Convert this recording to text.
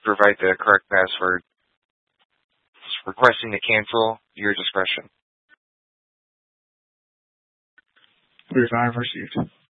provide the correct password. Requesting to cancel, your discretion. We've received.